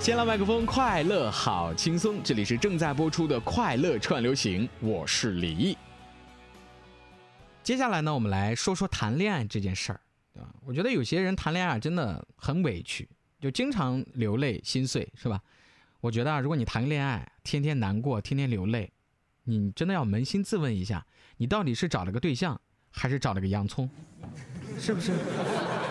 先来麦克风，快乐好轻松，这里是正在播出的快乐串流行，我是李毅。接下来呢，我们来说说谈恋爱这件事儿，对吧？我觉得有些人谈恋爱真的很委屈，就经常流泪心碎，是吧？我觉得如果你谈恋爱，天天难过，天天流泪，你真的要扪心自问一下，你到底是找了个对象，还是找了个洋葱？是不是？